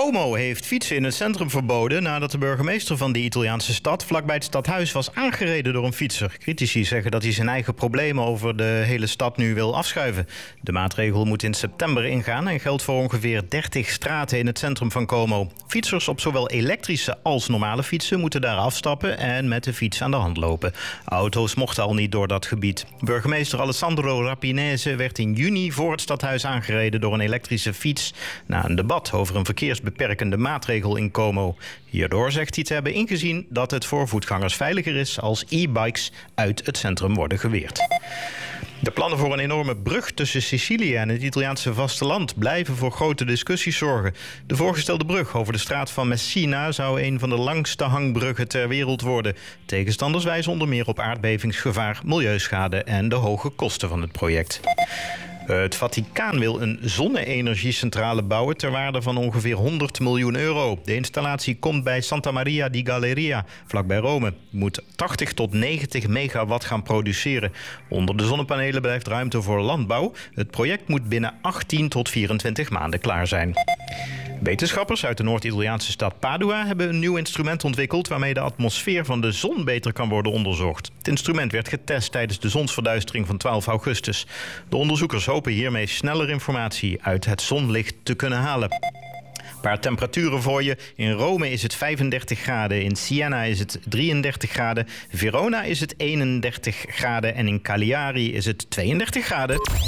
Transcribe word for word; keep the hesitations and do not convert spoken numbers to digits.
Como heeft fietsen in het centrum verboden nadat de burgemeester van die Italiaanse stad vlakbij het stadhuis was aangereden door een fietser. Critici zeggen dat hij zijn eigen problemen over de hele stad nu wil afschuiven. De maatregel moet in september ingaan en geldt voor ongeveer dertig straten in het centrum van Como. Fietsers op zowel elektrische als normale fietsen moeten daar afstappen en met de fiets aan de hand lopen. Auto's mochten al niet door dat gebied. Burgemeester Alessandro Rapinese werd in juni voor het stadhuis aangereden door een elektrische fiets na een debat over een verkeersbeperkende maatregel in Como. Hierdoor zegt hij te hebben ingezien dat het voor voetgangers veiliger is als e-bikes uit het centrum worden geweerd. De plannen voor een enorme brug tussen Sicilië en het Italiaanse vasteland blijven voor grote discussies zorgen. De voorgestelde brug over de straat van Messina zou een van de langste hangbruggen ter wereld worden. Tegenstanders wijzen onder meer op aardbevingsgevaar, milieuschade en de hoge kosten van het project. Het Vaticaan wil een zonne-energiecentrale bouwen ter waarde van ongeveer honderd miljoen euro. De installatie komt bij Santa Maria di Galleria, vlakbij Rome. Moet tachtig tot negentig megawatt gaan produceren. Onder de zonnepanelen blijft ruimte voor landbouw. Het project moet binnen achttien tot vierentwintig maanden klaar zijn. Wetenschappers uit de Noord-Italiaanse stad Padua hebben een nieuw instrument ontwikkeld waarmee de atmosfeer van de zon beter kan worden onderzocht. Het instrument werd getest tijdens de zonsverduistering van twaalf augustus. De onderzoekers hopen hiermee sneller informatie uit het zonlicht te kunnen halen. Een paar temperaturen voor je. In Rome is het vijfendertig graden, in Siena is het drieëndertig graden, Verona is het eenendertig graden en in Cagliari is het tweeëndertig graden.